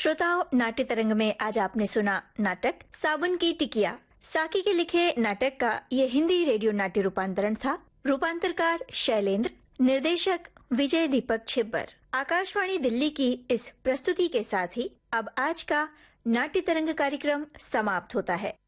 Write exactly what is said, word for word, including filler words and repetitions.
श्रोताओं, नाट्य तरंग में आज आपने सुना नाटक साबुन की टिकिया। साकी के लिखे नाटक का ये हिंदी रेडियो नाट्य रूपांतरण था। रूपांतरकार शैलेंद्र, निर्देशक विजय दीपक छिब्बर। आकाशवाणी दिल्ली की इस प्रस्तुति के साथ ही अब आज का नाट्य तरंग कार्यक्रम समाप्त होता है।